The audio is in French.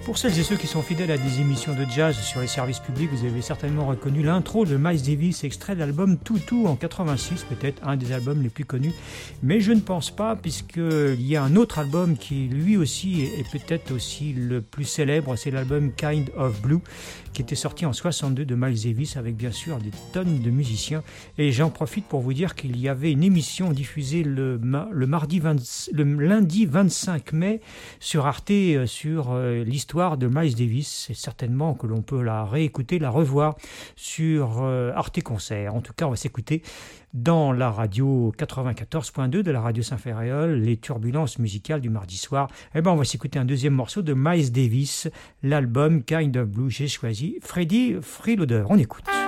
Pour celles et ceux qui sont fidèles à des émissions de jazz sur les services publics, vous avez certainement reconnu l'intro de Miles Davis, extrait de l'album Toutou en 86, peut-être un des albums les plus connus. Mais je ne pense pas, puisqu'il y a un autre album qui lui aussi est peut-être aussi le plus célèbre, c'est l'album Kind of Blue, qui était sorti en 62 de Miles Davis, avec bien sûr des tonnes de musiciens. Et j'en profite pour vous dire qu'il y avait une émission diffusée le lundi 25 mai sur Arte, sur l'histoire de Miles Davis. C'est certainement que l'on peut la réécouter, la revoir sur Arte Concert. En tout cas, on va s'écouter dans la radio 94.2 de la radio Saint-Ferréol, les turbulences musicales du mardi soir. Eh ben, on va s'écouter un deuxième morceau de Miles Davis, l'album Kind of Blue. J'ai choisi Freddie Freeloader. On écoute.